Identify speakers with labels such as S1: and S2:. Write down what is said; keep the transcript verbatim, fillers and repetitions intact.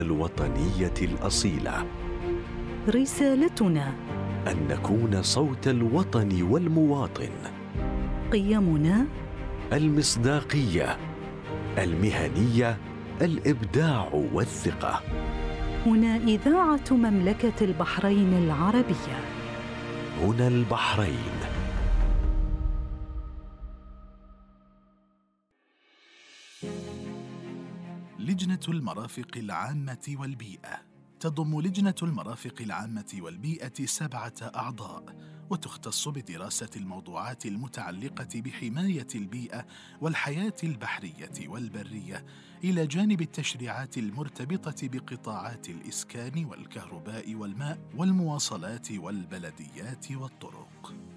S1: الوطنية الأصيلة.
S2: رسالتنا
S1: أن نكون صوت الوطن والمواطن.
S2: قيمنا
S1: المصداقية، المهنية، الإبداع والثقة.
S2: هنا إذاعة مملكة البحرين العربية.
S1: هنا البحرين.
S3: لجنة المرافق العامة والبيئة. تضم لجنة المرافق العامة والبيئة سبعة أعضاء، وتختص بدراسة الموضوعات المتعلقة بحماية البيئة والحياة البحرية والبرية، إلى جانب التشريعات المرتبطة بقطاعات الإسكان والكهرباء والماء والمواصلات والبلديات والطرق.